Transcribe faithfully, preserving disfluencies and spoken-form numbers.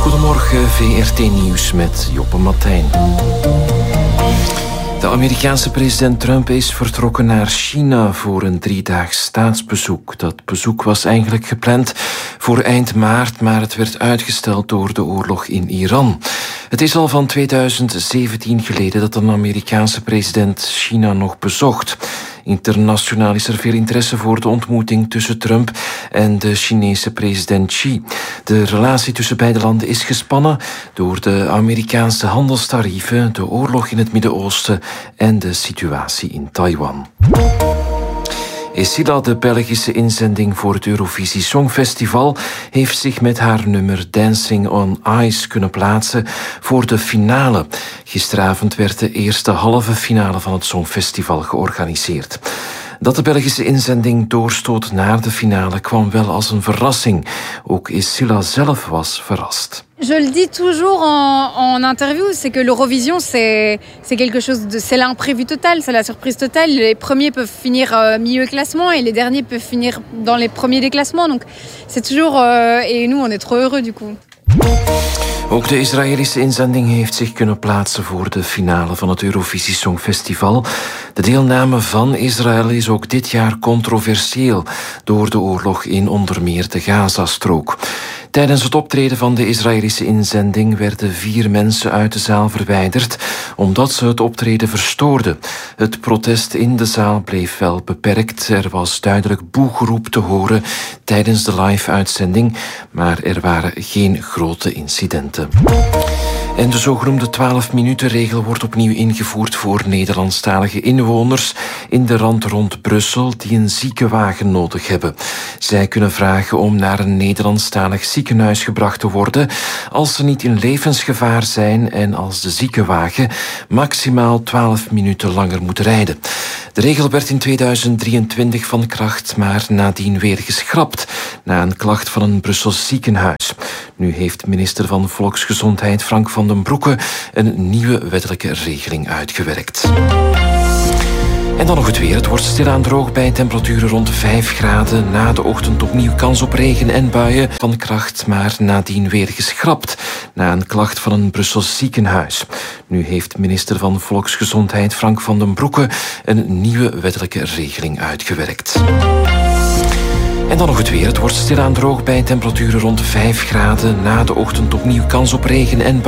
Goedemorgen, V R T Nieuws met Joppe Martijn. De Amerikaanse president Trump is vertrokken naar China voor een driedaags staatsbezoek. Dat bezoek was eigenlijk gepland voor eind maart, maar het werd uitgesteld door de oorlog in Iran. Het is al van tweeduizend zeventien geleden dat een Amerikaanse president China nog bezocht. Internationaal is er veel interesse voor de ontmoeting tussen Trump en de Chinese president Xi. De relatie tussen beide landen is gespannen door de Amerikaanse handelstarieven, de oorlog in het Midden-Oosten en de situatie in Taiwan. Esila, de Belgische inzending voor het Eurovisie Songfestival, heeft zich met haar nummer Dancing on Ice kunnen plaatsen voor de finale. Gisteravond werd de eerste halve finale van het Songfestival georganiseerd. Dat de Belgische inzending doorstoot naar de finale kwam wel als een verrassing. Ook Esila zelf was verrast. Je le dis toujours en, en interview, c'est que l'Eurovision, c'est, c'est quelque chose de, c'est l'imprévu total, c'est la surprise totale. Les premiers peuvent finir euh, milieu classement et les derniers peuvent finir dans les premiers des classements. Donc c'est toujours, euh, et nous on est trop heureux du coup. Ook de Israëlische inzending heeft zich kunnen plaatsen voor de finale van het Eurovisie Songfestival. De deelname van Israël is ook dit jaar controversieel door de oorlog in onder meer de Gazastrook. Tijdens het optreden van de Israëlische inzending werden vier mensen uit de zaal verwijderd omdat ze het optreden verstoorden. Het protest in de zaal bleef wel beperkt. Er was duidelijk boegeroep te horen tijdens de live-uitzending, maar er waren geen grote incidenten. En de zogenoemde twaalf-minuten-regel wordt opnieuw ingevoerd voor Nederlandstalige inwoners in de rand rond Brussel die een ziekenwagen nodig hebben. Zij kunnen vragen om naar een Nederlandstalig ziekenhuis gebracht te worden als ze niet in levensgevaar zijn en als de ziekenwagen maximaal twaalf minuten langer moet rijden. De regel werd in tweeduizend drieëntwintig van kracht, maar nadien weer geschrapt na een klacht van een Brussels ziekenhuis. Nu heeft minister van Volksgezondheid Frank van den Broeke een nieuwe wettelijke regeling uitgewerkt. En dan nog het weer. Het wordt stilaan droog bij temperaturen rond vijf graden. Na de ochtend opnieuw kans op regen en buien van kracht, maar nadien weer geschrapt na een klacht van een Brussels ziekenhuis. Nu heeft minister van Volksgezondheid Frank van den Broeke een nieuwe wettelijke regeling uitgewerkt. En dan nog het weer. Het wordt stilaan droog bij temperaturen rond vijf graden. Na de ochtend opnieuw kans op regen en buien.